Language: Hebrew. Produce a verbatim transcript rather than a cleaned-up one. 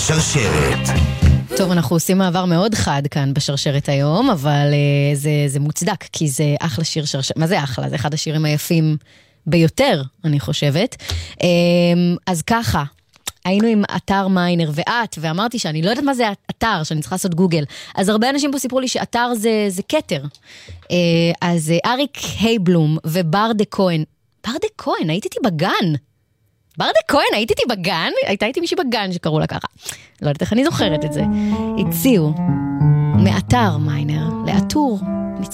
בשרשרת. טוב, אנחנו עושים מעבר מאוד חד כאן בשרשרת היום, אבל uh, זה, זה מוצדק, כי זה אחלה שיר שרשרת. מה זה אחלה? זה אחד השירים היפים ביותר, אני חושבת. Um, אז ככה, היינו עם אתר מיינר ואת, ואמרתי שאני לא יודעת מה זה אתר, שאני צריכה לעשות גוגל. אז הרבה אנשים פה סיפרו לי שאתר זה, זה כתר. Uh, אז uh, אריק הייבלום וברדה כהן, ברדה כהן, הייתי איתי בגן. ברדה כהן, הייתי איתי בגן, הייתה איתי מישהי בגן שקראו לה ככה. לא יודעת איך אני זוכרת את זה. הציעו מאתר מיינר לאתור.